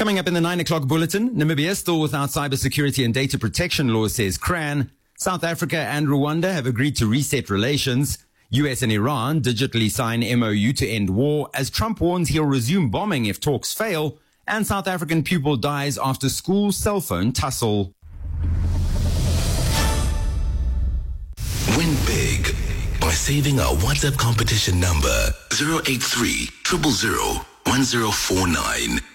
Coming up in the 9 o'clock bulletin, Namibia still without cybersecurity and data protection laws, says CRAN. South Africa and Rwanda have agreed to reset relations. US and Iran digitally sign MOU to end war as Trump warns he'll resume bombing if talks fail. And South African pupil dies after school cell phone tussle. Win big by saving our WhatsApp competition number 083 000 1049.